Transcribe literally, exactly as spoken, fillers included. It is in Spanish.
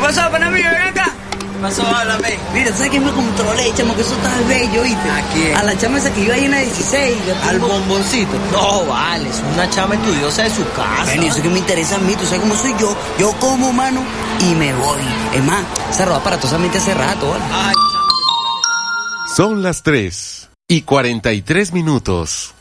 pasó, pana mío? Ven acá. ¿Qué pasó? Háblame. Mira, ¿sabes quién me controlé, chamo? Que eso está bello, ¿oíste? ¿A quién? A la chama esa que iba ahí en la dieciséis. ¿Al bomboncito? No, vale, es una chama estudiosa de su casa. Bueno, eso que me interesa a mí, tú sabes cómo soy yo. Yo como, mano, y me voy. Es más, se roba aparatosamente hace rato, ¿vale? Ay, Son las tres y cuarenta y tres minutos.